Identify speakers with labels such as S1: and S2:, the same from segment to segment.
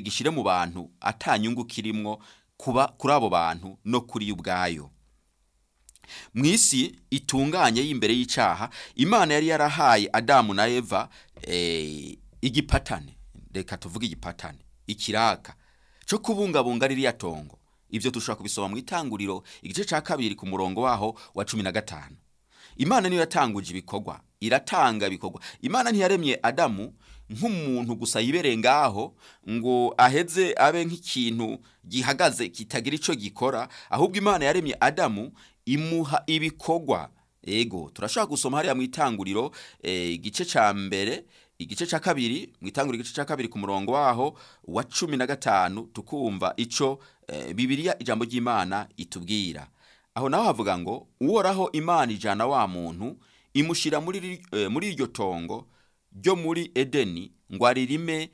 S1: igishire mu bantu atanyungu kirimwo kuba kuri abo bantu no kuri ubwayo. Mwisi itunganye y'imbere y'icaha Imana yari yarahaye Adamu na Eva igipatane, reka tuvuge igipatane, ikiraka cyo kubungabunga ririya tongo. Ivyo tushobora kubisoma mu Itanguriro igice ca 2 ku murongo waho wa 15. Imana niyo yatanguje ibikorwa, iratanga ibikorwa. Imana ntiyaremye Adamu nk'umuntu gusa yibereye ngaho ngo aheze abe nk'ikintu gihagaze kitagira ico gikora, ahubwo Imana yaremye Adamu imuha ibikorwa. Ego turashaka gusoma hariya mu Itanguriro igice ca mbere igice ca 2 mu Itanguriro igice ca 2 ku murongo waho wa 15 tukumva ico Bibiliya ijambo ry'Imana itubwira. Aho naho havuga ngo uhoraho Imana ijana wa muntu imushira muri iryo tongo ryo muri Edeni ngo aririme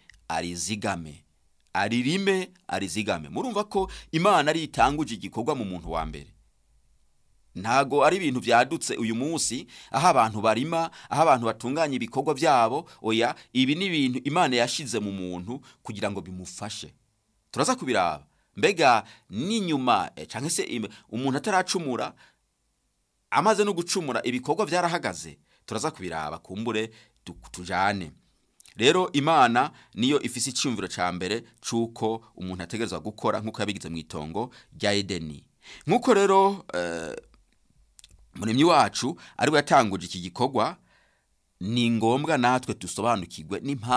S1: arizigame. Murumva ko Imana ari itanguje igikorwa mu muntu wa mbere. Ntago ari ibintu vyadutse uyu munsi aho abantu barima, aho abantu batunganya ibikorwa byabo. Oya, ibi ni ibintu Imana yashize mu muntu kugira ngo bimufashe. Turaza kubiraba mbega n'inyuma canke se umuntu ataracumura amaze no gucumura ibikorwa byarahagaze. Turaza kubiraba kumbure tujane. Rero Imana niyo ifise icyumviro ca mbere cuko umuntu ategerezwa gukora nkuko yabigize mu itongo rya Edeni. Nkuko rero Muremyi wacu ari we yatanguje iki gikorwa, ni ngombwa natwe dusobanukirwe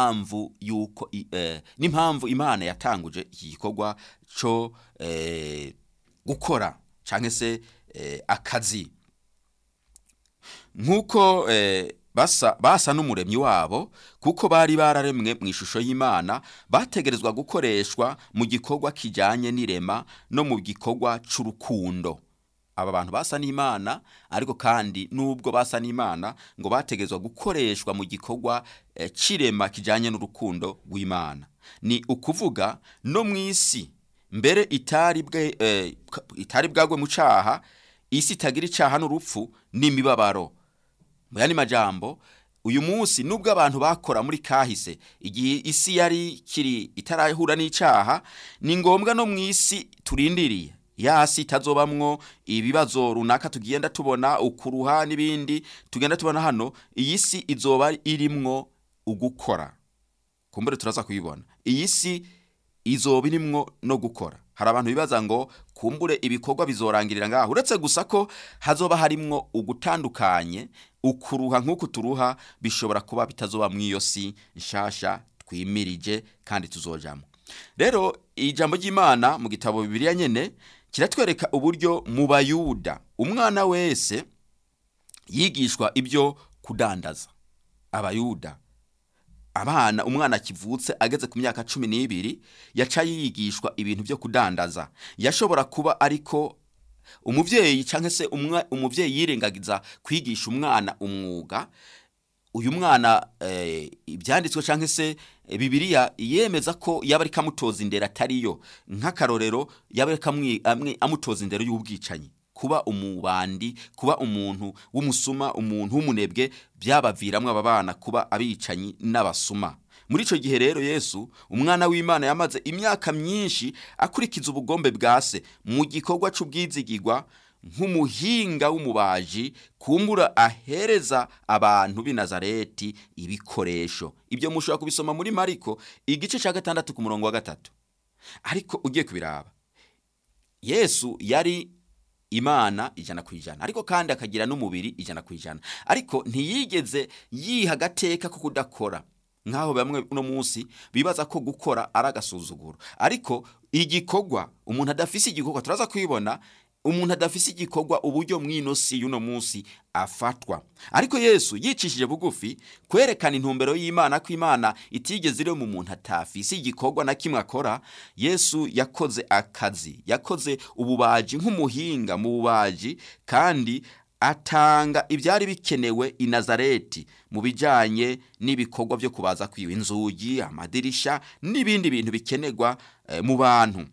S1: n'impamvu Imana yatanguje iki gikorwa cyo gukora canke se akazi. Nkuko basa n'umuremyi wabo, kuko bari bararemwe mu ishusho y'Imana, bategerezwa gukoreshwa mu gikorwa kijanye n'irema no mu gikorwa c'urukundo. Aba bantu basa n'Imana, ariko kandi nubwo basa n'Imana ngo bategerezwa gukoreshwa mu gikorwa cirema kijanye n'urukundo rw'Imana. Ni ukuvuga no mwisi mbere itari bwagwe mu caha, isi itagira icaha n'urupfu n'imibabaro. Mu yandi majambo, uyu munsi nubwo abantu bakora muri kahise igihe isi yari kiri itarahura n'icaha, ni ngombwa no mwisi turindiriye yasi itazobamwo ibibazo runaka tugenda tubona ukuruha n'ibindi tugenda tubona hano, iyi si izoba irimwo ugukora. Kumbere turaza kuyibona iyi si izoba irimwo no gukora. Hari abantu bibaza ngo kumbure ibikorwa bizorangirira ngaho, uretse gusa ko hazoba harimwo ugutandukanye, ukuruha nk'uko turuha bishobora kuba bitazoba mw'iyo si nshasha twimirije kandi tuzojamo. Rero ijambo ry'Imana mu gitabo Bibiliya nyene kiratwereka uburyo mu Bayuda umwana wese yigishwa ibyo kudandaza. Abayuda umwana kivutse ageze ku myaka 12 yaca yigishwa ibintu byo kudandaza. Yashobora kuba ariko umuvyeyi canke se umuvyeyi yirengagiza kwigisha umwana umwuga. Uyu mwana ibyanditswe canke se Bibiliya yemeza ko yabari kamutoza indera atariyo. Nk'akarorero yabari amutoza indero y'ubwicanyi, kuba umubandi, kuba umuntu w'umusuma, umuntu w'umunebwe, byabaviramwe ababana kuba abicanyi n'abasuma. Muri ico gihe rero Yesu umwana w'Imana yamaze imyaka myinshi akurikiza ubugombe bwa se mu gikorwa c'ubwizigirwa nk'umuhinga w'umubaji, kumbura ahereza abantu b'i Nazareti ibikoresho. Ibyo mushobora kubisoma muri Mariko igice ca 6 ku murongo wa 3. Ariko ugiye kubiraba, Yesu yari Imana 100%, ariko kandi akagira n'umubiri 100%, ariko ntiyigeze yiha agateka ko kudakora. Nkaho bamwe no munsi bibaza ko gukora aragasuzuguro, ariko igikorwa umuntu adafise igikorwa turaza kwibona umuntu adafise igikorwa uburyo mwinosi yuno munsi afatwa. Ariko Yesu yicishije bugufi kwerekana intumbero y'Imana, ko Imana itigeze ire mu muntu atafise igikorwa na kimwe akora. Yesu yakoze akazi, yakoze ububaji nk'umuhinga mu bubaji, kandi atanga ibyari bikenewe i Nazareti mu bijanye n'ibikorwa byo kubaza kwiwe, inzugi, amadirisha n'ibindi bintu bikenerwa mu bantu.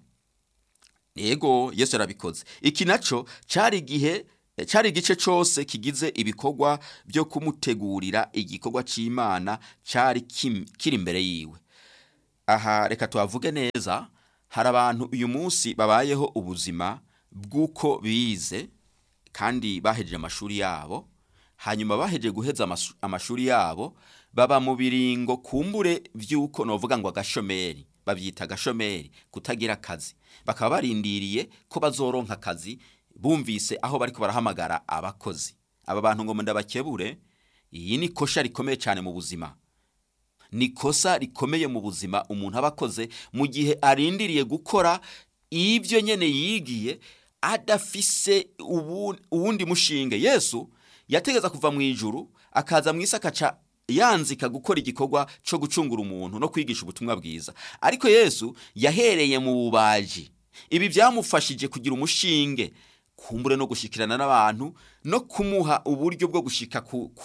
S1: Yego Yesu yarabikoze. Iki naco cari igice cose kigize ibikorwa byo kumutegurira igikorwa c'Imana cari kiri imbere yiwe. aha reka tuhavuge neza. Hari abantu uyu munsi babayeho ubuzima bw'uko bize kandi bahejeje amashuri yabo, hanyuma bahejeje guheza amashuri yabo baba mu biringo kumbure vy'uko novuga ngo agashomeri, bavyita agashomeri, kutagira akazi. Bakaba barindiriye ko bazoronka akazi bumvise aho bariko barahamagara abakozi. Aba bantu ngo ndabakebure, iyi ni kosha rikomeye cyane mu buzima. Ni kosa rikomeye mu buzima umuntu abakoze mu gihe arindiriye gukora ibyo nyene yigiye adafise uwundi mushinge. Yesu yategeza kuva mu ijuru akaza mu isi akaca yanzika gukora igikorwa cyo gucungura umuntu no kwigisha ubutumwa bwiza. Ariko Yesu yahereye mu bubaji. Ibi byamufashije kugira umushinge, kumbure no gushikirana n'abantu no kumuha uburyo bwo gushika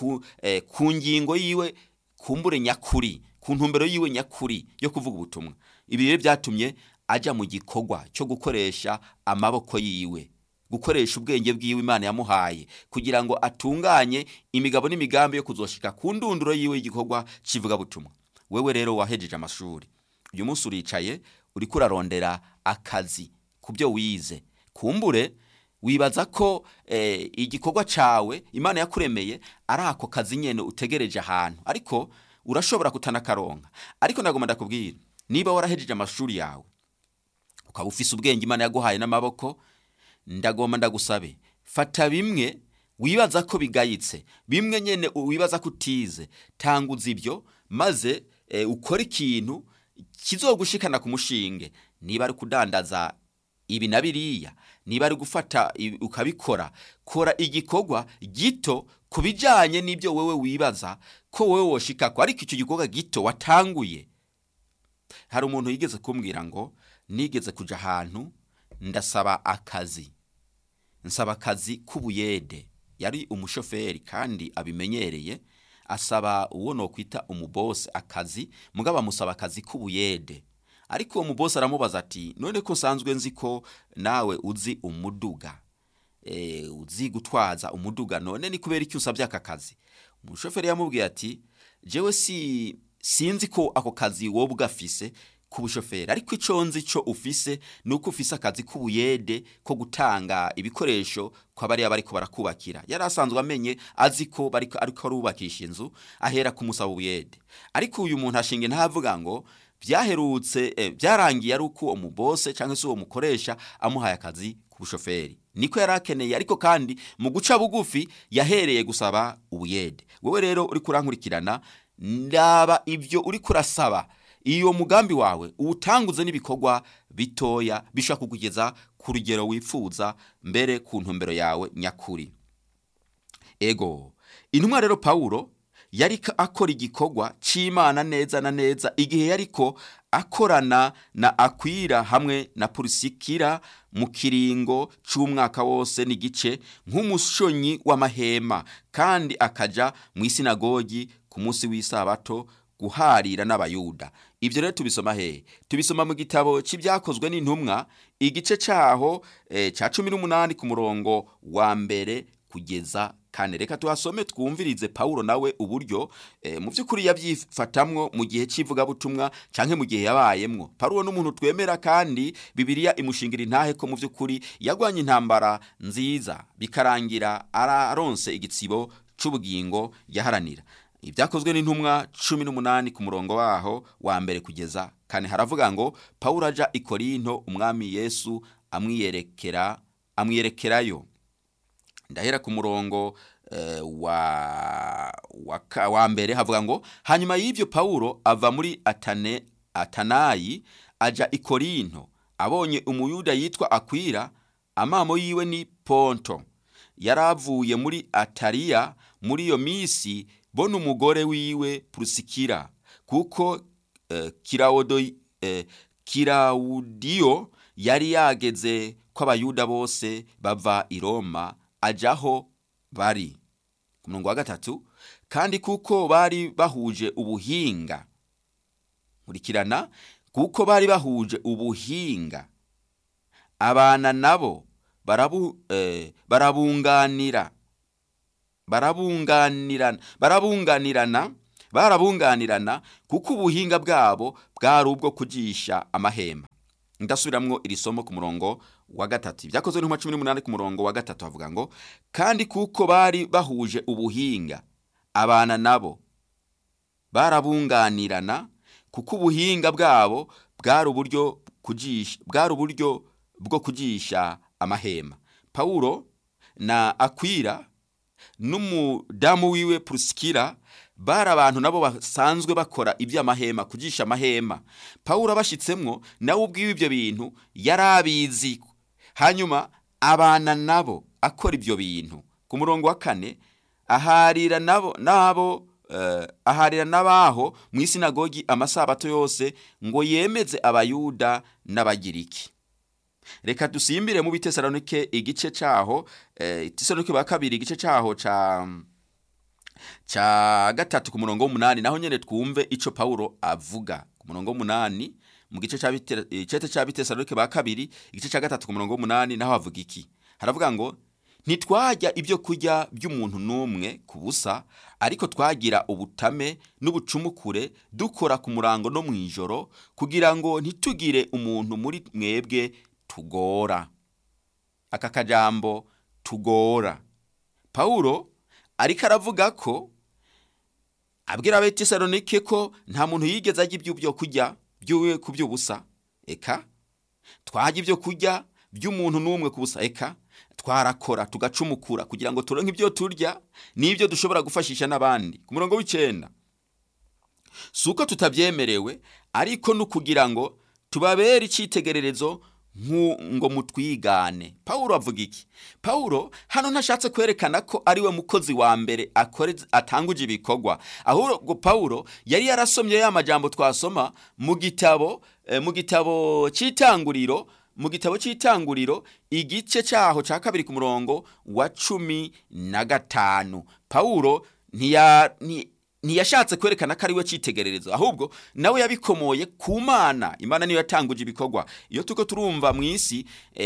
S1: ku ngingo yiwe kumbure nyakuri, ku ntumbero yiwe nyakuri yo kuvuga ubutumwa. Ibi rero byatumye aja mu gikorwa cyo gukoresha amaboko yiwe, gukoresha ubwenge bwiwe Imana yamuhaye kugira ngo atunganye imigabo n'imigambi yo kuzoshika ku ndunduro yiwe y'igikorwa kivuga butumwa. Wewe rero wahejeje amashuri, uyu munsi uricaye uriko urarondera akazi kubyo wize. Kumbure wibaza ko igikorwa cawe Imana yakuremeye ari ako kazi nyene utegereje ahantu, ariko urashobora kutanakaronka. Ariko ndagomba ndakubwira, niba warahejeje amashuri yawe ukaba ufise ubwenge Imana yaguhaye n'amaboko, ndagomba ndagusabe, fata bimwe wibaza ko bigayitse, bimwe nyene wibaza ko utize, tanguza ibyo maze ukora ikintu kizogushikana ku mushinge. Niba ari kudandaza ibi na biriya, niba ari gufata ukabikora, kora igikorwa gito kubijanye n'ibyo wewe wibaza ko wewe woshikako, ariko icyo gikorwa gito watanguye. Hari umuntu yigeze kumbwira ngo nigeze kuja ahantu ndasaba akazi, nsaba akazi k'ubuyede. Yari umushoferi kandi abimenyereye, asaba uwo no kwita umubose akazi, mugaba musaba akazi k'ubuyede. Ariko uwo mubose aramubaza ati, none ko sanzwe nzi ko nawe uzi umuduga, uzi gutwaza umuduga, none ni kubera iki usabye aka kazi? Umushoferi yamubwiye ati, jewe sinzi ko ako kazi wowe ugafise k'ubushoferi, ariko ico nzi co ufise nuko ufise akazi k'ubuyede ko gutanga ibikoresho kwa bari bariko barakubakira. Yari asanzwe amenye azi ko ariko arubakisha inzu, ahera kumusaba ubuyede. Ariko uyu muntu ashinge ntavuga ngo byaherutse byarangiye ari uko umubose cyangwa se uwo mukoresha amuhaye akazi k'ubushoferi. Niko yarakeneye, ariko kandi mu guca bugufi yahereye gusaba ubuyede. Wewe rero uri kurankurikirana, ndaba ibyo uri kurasaba, iyo mugambi wawe uwutanguze n'ibikorwa bitoya bishaka kugeza ku rugero wifuza, mbere ku ntumbero yawe nyakuri. Ego intumwa rero Paulo yari akora igikorwa c'Imana neza na neza igihe yariko akorana na Akwila hamwe na Pulisikira mu kiringo c'umwaka wose n'igice nk'umushonyi w'amahema, kandi akaja mu isinagogi ku munsi w'isabato guharira n'abayuda. Ivyo rero tubisoma hehe? Tubisoma mu gitabo c'ibyakozwe n'intumwa igice caho ca 18 ku murongo wa mbere kugeza kane. Reka tuhasome twumvirize Paulo nawe uburyo mu by'ukuri yabyifatamwo mu gihe civuga butumwa canke mu gihe yabayemwo. Paulo n'umuntu twemera, kandi Bibiliya imushingira intahe ko mu by'ukuri yagwanye intambara nziza bikarangira araronse igitsibo c'ubugingo yaharanira. Ibyakozwe n'intumwa 18 ku murongo waho wa mbere kugeza kane haravuga ngo, Paulo aja i Korinto umwami Yesu amwiyerekerayo. Ndahera ku murongo wa mbere havuga ngo, hanyuma y'ivyo Paulo ava muri Atanayi aja i Korinto. Abonye umuyuda yitwa Akwila, amamo yiwe ni Ponto, yaravuye muri Ataliya muri iyo misi, bona umugore wiwe Pulisikira, kuko Kilawudiyo yari yageze ko abayuda bose bava i Roma ajaho bari. Ku murongo wa gatatu, kandi kuko bari bahuje ubuhinga, nkurikirana, kuko bari bahuje ubuhinga, abana nabo barabunganirana barabunganirana kuko ubuhinga bwabo bwari ubwo kujisha amahema. Ndasubiramwo iri somo ku murongo wa gatatu. Byakozwe n'intumwa 18 ku murongo wa gatatu havuga ngo kandi kuko bari bahuje ubuhinga abana nabo barabunganirana kuko ubuhinga bwabo bwari uburyo bwo kujisha amahema. Paulo na Akwila n'umudamu wiwe Priskila bari abantu nabo basanzwe bakora iby'amahema, kujisha amahema. Paulo abashitsemwo nawe ubwiwe ibyo bintu yarabizi, hanyuma abana nabo akora ibyo bintu. Ku murongo wa 4 aharira nabaho mu isinagogi amasabato yose ngo yemeze abayuda n'abagiriki. Reka dusimbire mu Bitesalonike igice caho, Tesalonike ba kabiri igice caho ca gatatu ku murongo w'8, naho nyene twumve ico Paulo avuga. Ku murongo w'8 mu gice ca Bitesalonike ba kabiri igice ca gatatu ku murongo w'8 naho avuga iki? Haravuga ngo ntitwajya ibyo kurya by'umuntu n'umwe ku busa, ariko twagira ubutame n'ubucumukure dukora ku murango no mwijoro, kugira ngo ntitugire umuntu muri mwebwe tugora. Aka kajambo tugora, Paulo ariko aravuga ko abwira Abetesalonike ko nta muntu yigeze ajya ibyo kurya byuwe ku by'ubusa. Eka twajya ibyo kurya by'umuntu n'umwe ku busa, eka twarakora tugacumukura kugira ngo turonke ibyo turya n'ibyo dushobora gufashisha n'abandi. Ku murongo w'9 suko tutabyemerewe, ariko nukugira ngo tubabere icitegererezo ngo mutwigane. Paulo avuga iki? Paulo hano ntashatse kwerekana ko ari we mukozi wa mbere atanguje ibikorwa, ahubwo Paulo yari yarasomye ya majambo twasoma mu gitabo cy'Itanguriro, igice cyaho ca kabiri ku murongo wa 15. Paulo ntiyashatse kwerekana ko ari we citegererezo, ahubwo nawe yabikomoye ku Mana. Imana niyo yatanguje ibikorwa. Iyo tuko turumva mu isi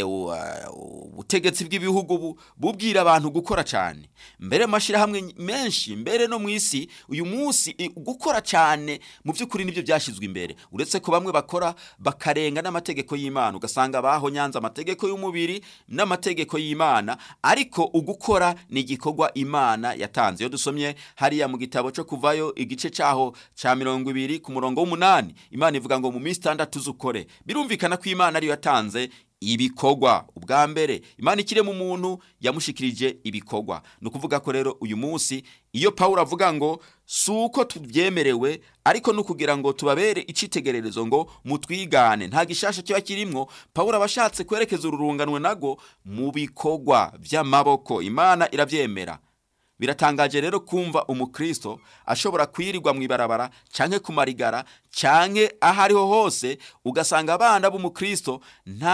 S1: ubutegetsi bw'ibihugu bubwira abantu gukora cyane, mbere mashira hamwe menshi, mbere no mu isi uyu munsi gukora cyane mu by'ukuri nibyo byashizwe imbere, uretse ko bamwe bakora bakarenga n'amategeko y'Imana, ugasanga baho nyanza amategeko y'umubiri n'amategeko y'Imana, ariko ugukora ni igikorwa Imana yatanze. Iyo dusomye hariya mu gitabo cyo Kuvayo igice cyaho ca 20 ku murongo w'8, Imana ivuga ngo mu minsi 6 zukore. Birumvikana ko Imana ari yatanze ibikorwa. Ubwa mbere Imana ikire mu muntu yamushikirije ibikorwa. Nukuvuga ko rero uyu munsi iyo Paulo avuga ngo suko tubyemerewe, ariko nukugira ngo tubabere icitegererezo ngo mutwigane, nta gishasha cyo kirimwo. Paulo abashatse kwerekeza ururunganwe nago mu bikorwa by'amaboko. Imana irabyemera. Biratangaje rero kumva umukristo ashobora kwirirwa mu ibarabara canke kumarigara canke ahariho hose, ugasanga abana b'umukristo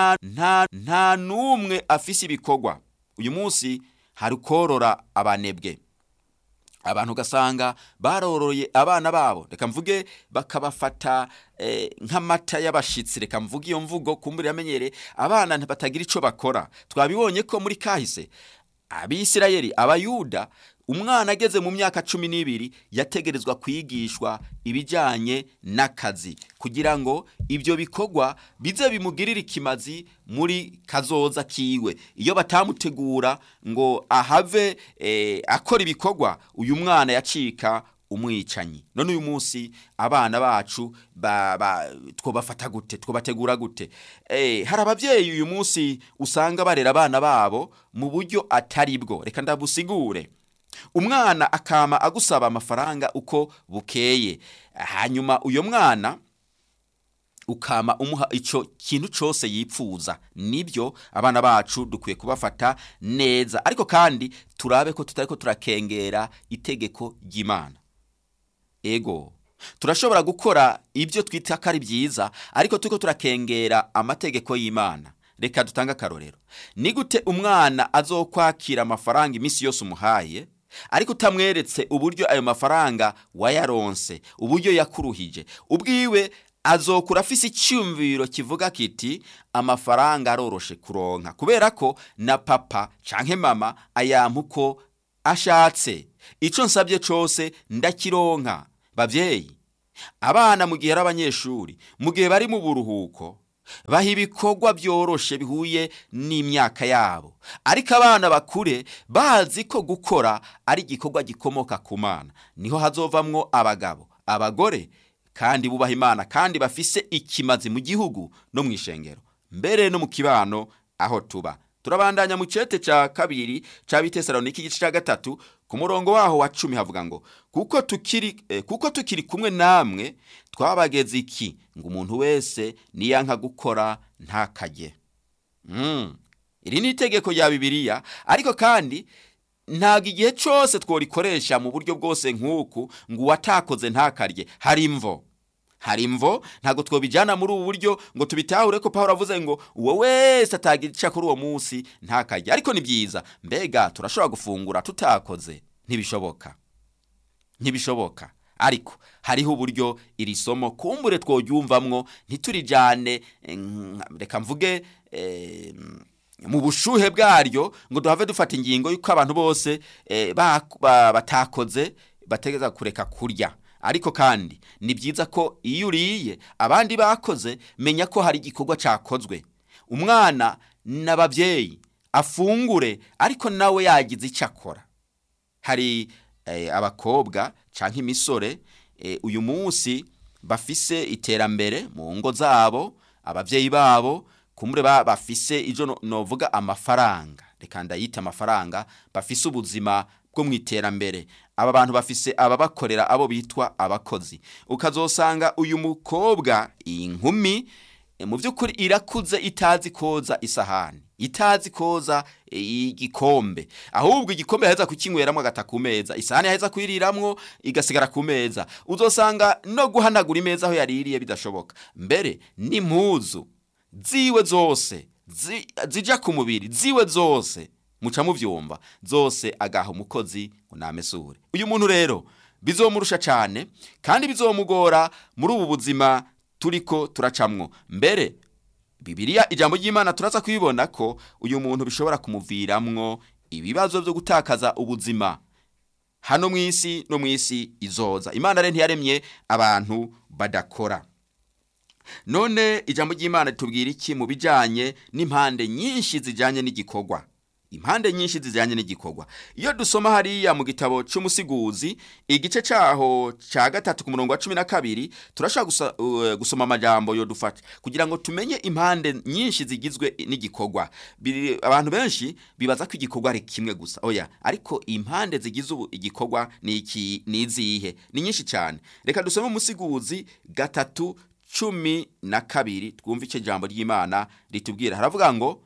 S1: nta numwe afise ibikorwa. Uyu munsi hari korora abanebwe, abantu ugasanga baroroye abana babo, reka mvuge bakabafata nk'amata y'abashitsi, reka mvuge iyo mvugo kumbura yamenyere abana batagira ico bakora. Twabibonye ko muri kahise Abisirayeli, Abayuda, umwana ageze mu myaka 12 yategerezwa kwigishwa ibijanye n'akazi, kugira ngo ibyo bikorwa bize bimugirira ikimazi muri kazoza kiwe. Iyo batamutegura ngo ahave akora ibikorwa, uyu mwana yacika umwicanyi. None uyu munsi abana bacu twobafata gute, twobategura gute? Hari abavyeyi uyu munsi usanga barera abana babo mu buryo atari bwo. Reka ndabusigure. Umwana akama agusaba amafaranga uko bukeye, hanyuma uyo mwana ukama umuha ico kintu cose yipfuza. Nibyo abana bacu dukwiye kubafata neza, ariko kandi turabe ko tutariko turakengera itegeko ry'Imana. Ego turashobora gukora ibyo twita kari byiza, ariko tuko turakengera amategeko y'Imana. Reka dutanga karorero. Ni gute umwana azokwakira amafaranga imisi yose umuhaye, ariko utamweretse uburyo ayo mafaranga wayaronse, uburyo yakuruhije? Ubwiwe azokura afise icyumviro kivuga kiti amafaranga aroroshe kuronka, kubera ko na papa canke mama ayampa uko ashatse, ico nsabye cose ndakironka. bavyeyi, abana mu gihe ari abanyeshuri, mu gihe bari mu buruhuko, baha ibikorwa byoroshe bihuye n'imyaka yabo, ariko abana bakure bazi ko gukora ari igikorwa gikomoka ku Mana. Niho hazovamwo abagabo, abagore kandi bubaha Imana kandi bafise ikimazi mu gihugu no mu ishengero, mbere no mu kibano aho tuba. Turabandanya mu cete ca kabiri ca Bitesalonike igice ca 3 ku murongo waho wa 10 havuga ngo kuko tukiri kumwe namwe twabageze iki ngo umuntu wese niyanka gukora ntakarye. Iri ni itegeko rya Bibiliya, ariko kandi ntabwo igihe cyose tworikoresha mu buryo bwose nk'uku ngo uwatakoze ntakarye. Hari imvo ntabwo twobijana muri ubu buryo ngo tubitahure ko Pawulo avuze ngo uwo wese atagira icyo kuri uwo munsi ntakarye. Ariko ni byiza, mbega turashobora gufungura tutakoze? Ntibishoboka. Ariko hariho uburyo iri somo kumbure tworyumvamwo ntiturijane, reka mvuge mu bushuhe bwaryo ngo duhave dufata ingingo yuko abantu bose batakoze bategeza kureka kurya. Ariko kandi ni byiza ko iyo uriye abandi bakoze, menya ko hari igikorwa cyakozwe. Umwana n'abavyeyi afungure, ariko nawe yagize icyo akora. Hari abakobwa canke imisore uyu munsi bafise iterambere mu ngo zabo, abavyeyi babo kumure bafise ijo novuga amafaranga, reka ndayita amafaranga, bafise ubuzima bwo mu iterambere. Aba bantu bafise ababakorera, abo bitwa abakozi. Ukazosanga uyu mukobwa, inkumi mu by'ukuri irakuze, itazi koza isahani, itazi koza igikombe, ahubwo igikombe yaheza kukinyweramwo agata ku meza, isahani yaheza kuyiriramwo igasigara ku meza. Uzosanga no guhanagura imeza aho yaririye bidashoboka. Mbere n'impuzu ziwe zose zija ku mubiri, ziwe zose muca muvyumva, zose agaha umukozi ngo namesure. Uyu muntu rero bizomurusha cyane kandi bizomugora muri ubu buzima turiko turacamwo. Mbere Bibiliya, ijambo ry'Imana, turaza kwibona ko uyu muntu bishobora kumuviramwo ibibazo byo gutakaza ubuzima hano mw'isi no mw'isi izoza. Imana rero ntiyaremye abantu badakora. None ijambo ry'Imana ritubwira iki mu bijanye n'impande nyinshi zijanye n'igikorwa? Impande nyinshi zijanye n'igikorwa, iyo dusoma hariya mu gitabo cy'Umusiguzi igice cyaho ca 3 ku murongo wa 12, turashaka gusoma amajambo yo dufata kugira ngo tumenye impande nyinshi zigizwe n'igikorwa. Abantu benshi bibaza ko igikorwa ari kimwe gusa. Oya, ariko impande zigize igikorwa ni izihe? Ni nyinshi cyane. Reka dusome Umusiguzi 3:12 twumve icyo jambo ry'Imana ritubwira. Haravuga ngo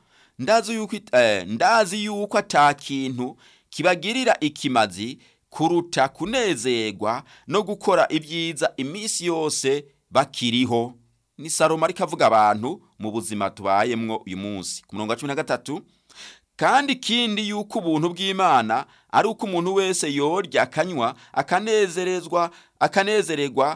S1: ndazi yuko atakintu kibagirira ikimazi kuruta kunezerwa no gukora ibyiza iminsi yose bakiriho. Ni Salomo ariko avuga abantu mu buzima tubayemwo uyu munsi ku murongo wa 13. Kandi kindi yuko ubuntu bw'Imana ari uko umuntu wese yorya akanywa akanezererwa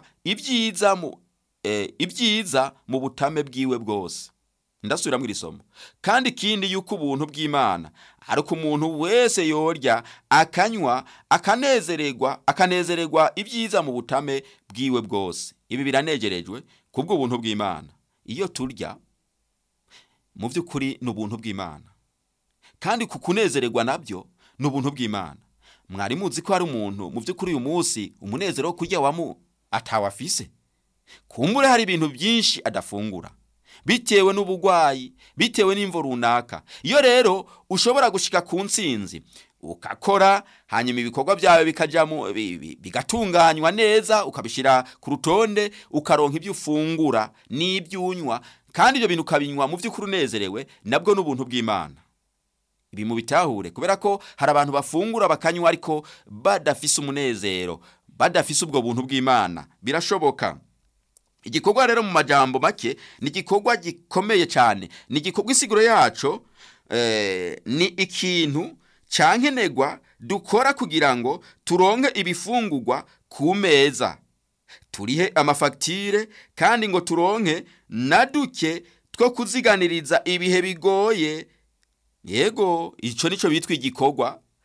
S1: ibyiza mu butame bwiwe bwose. Ndasubira muri somo. Kandi kindi yuko ubuntu bw'Imana ari uko umuntu wese yorya akanywa akanezererwa ibyiza mu butame bwiwe bwose. Ibi biranegerejwe kubwo buntu bw'Imana. Iyo turya mu by'ukuri n'ubuntu bw'Imana, kandi kukunezererwa nabyo n'ubuntu bw'Imana. Mwari muzi ko hari umuntu mu by'ukuri uyu munsi umunezero wo kurya atawafise? Kumbure hari ibintu byinshi adafungura bitewe n'ubugwayi, bitewe n'imvo runaka. Iyo rero ushobora gushika ku ntsinzi ukakora, hanyuma ibikorwa byawe bikajamo bigatunganywa neza, ukabishira ku rutonde, ukaronka ibyo ufungura n'ibyo unywa, kandi ibyo bintu ukabinywa mu by'ukuri unezerewe, nabwo n'ubuntu bw'Imana. Ibi mu bitahure, kubera ko hari abantu bafungura bakanywa ariko badafise umunezero, badafise ubwo buntu bw'Imana. Birashoboka. Igikorwa rero mu majambo make ni igikorwa gikomeye cyane. Ni igikorwa isiguro yaco ni ikintu cankenegwa dukora kugira ngo turonke ibifungurwa ku meza, turihe amafagitire, kandi ngo turonke naduke two kuziganiriza ibihe bigoye. Yego, ico nico bitwa igikorwa.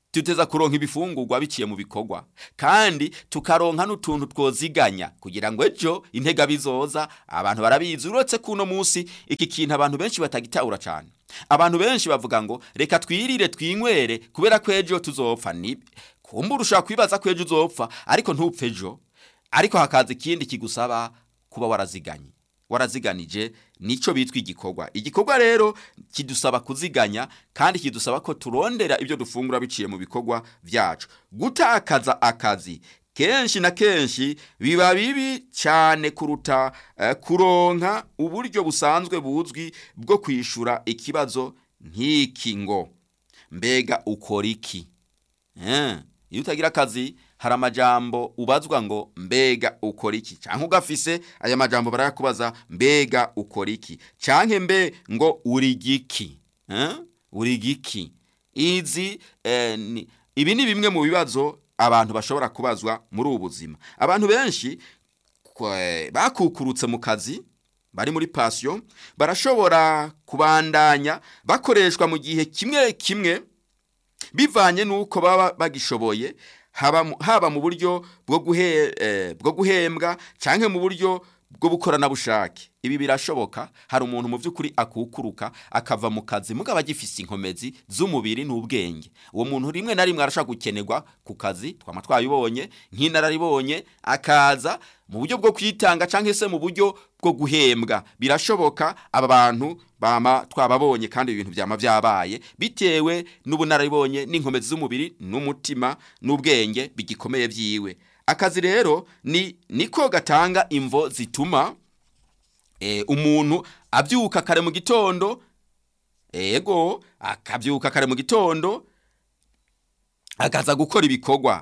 S1: tuteza kuronka ibifungurwa biciye mu bikorwa, kandi tukaronka n'utuntu twoziganya kugira ngo ejo intega bizoza. Abantu barabizi, uretse kuno munsi iki kintu abantu benshi batagitahura cyane. Abantu benshi bavuga ngo reka twirire twinywere kubera ko ejo tuzopfa. Ni kumbura ushaka kwibaza ko ejo uzopfa ariko ntupfe ejo, ariko hakaza ikindi kigusaba kuba waraziganije, nico bitwa igikorwa. Igikorwa rero kidusaba kuziganya, kandi kidusaba ko turondera ibyo dufungura biciye mu bikorwa byacu. Gutakaza akazi kenshi na kenshi biba bibi cyane kuruta kuronka uburyo busanzwe buzwi bwo kwishura ikibazo nk'iki ngo mbega ukora iki. Iyo utagira akazi hari amajambo ubazwa ngo mbega ukora iki, cyangwa ugafise aya majambo barayakubaza mbega ukora iki, cyangwa mbe ngo urigiki. Urigiki. Ibi ni bimwe mu bibazo abantu bashobora kubazwa muri ubu buzima. Abantu benshi bakukurutse mu kazi, bari muri passion, barashobora kubandanya bakoreshwa mu gihe kimwe kimwe bivanye nuko baba bagishoboye, haba mu buryo bwo guhembwa canke mu buryo bwo bukorana bushake. Ibi birashoboka. Hari umuntu mu by'ukuri akukuruka akava mu kazi mugaba gifise inkomezi z'umubiri n'ubwenge. Uwo muntu rimwe na rimwe arashaka gukenerwa ku kazi, twama twabibonye nk'inararibonye, akaza mu buryo bwo kwitanga canke se mu buryo bwo guhembwa. Birashoboka. Aba bantu bama twababonye, kandi ibintu byama byabaye bitewe n'ubunararibonye n'inkomezi z'umubiri n'umutima n'ubwenge bigikomeye byiwe. Akazi rero niko gatanga imvo zituma umuntu abyuka kare mu gitondo, akabyuka kare mu gitondo akaza gukora ibikorwa.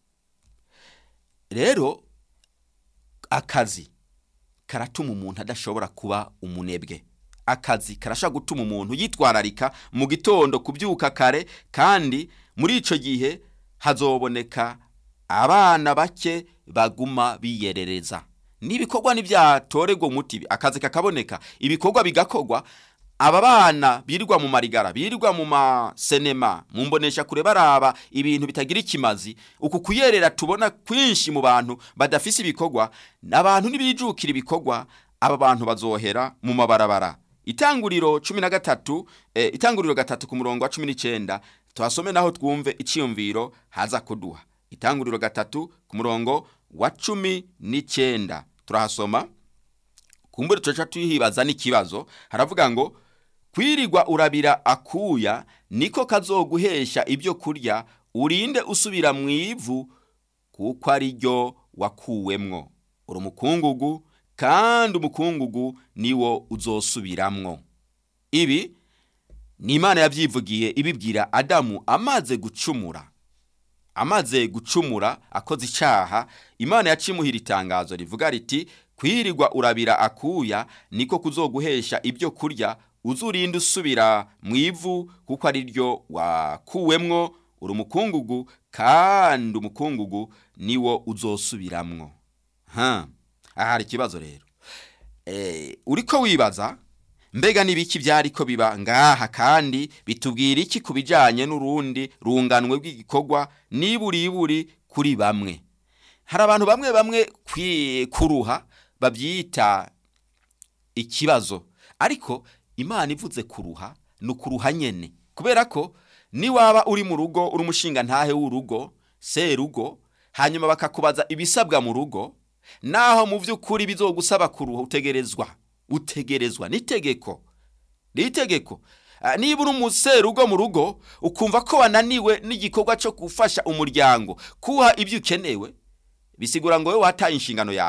S1: Rero akazi karatuma umuntu adashobora kuba umunebwe. Akazi karasha gutuma umuntu yitwararika mu gitondo kubyuka kare, kandi muri ico gihe hazoboneka abana bake baguma biyerereza. Nibikorwa nivyatorego umuti, akazi kakaboneka, ibikorwa bigakorwa. Aba bana birirwa mu marigara, birirwa mu masenema, mu mbonesha kure baraba ibintu bitagira ikimazi, uku kuyerera tubona kwinshi mu bantu badafise ibikorwa. N'abantu nibijukira ibikorwa, aba bantu bazohera mu mabarabara. Itanguriro 13, itanguriro 3 ku murongo wa 19, twasome naho twumve iciyumviro haza kuduha. Itanguriro 3 ku murongo wa 19 turahasoma. Kumbure tuca tuhibaza n'ikibazo. Haravuga ngo kwirirwa urabira akuya niko kazoguhesha ibyo kurya, urinde usubira mu ivu kuko ari ryo wakuwemwo. Uri umukungugu, kandi umukungugu niwo uzosubiramwo. Ibi ni Imana yabyivugiye ibibwira Adamu amaze gucumura akoze icyaha. Imana yacimuhira itangazo rivuga riti kwirirwa urabira akuya niko kuzoguhesha ibyo kurya, uzurinde usubira mu ivu kuko ari ryo wakuwemwo. Uri umukungugu, kandi umukungugu niwo uzosubiramwo. Hari ikibazo rero. Uriko wibaza mbega nibiki byariko biba ngaha, kandi bitubwira iki kubijanye n'urundi runganwe bw'igikorwa niburi kuri bamwe. Hari abantu bamwe kuruha babyita ikibazo, ariko Imana ivuze kuruha nukuruha nyene, kubera ko ni waba uri mu rugo, uri umushinga ntahe w'urugo, serugo, hanyuma bakakubaza ibisabwa mu rugo, naho mu by'ukuri bizogusaba kuruha utegerezwa n'itegeko. Niba uri umuserugo mu rugo ukumva ko wananiwe n'igikorwa cyo gufasha umuryango kuha ibyo ukenewe, bisigura ngo wewe wataye inshingano yawe.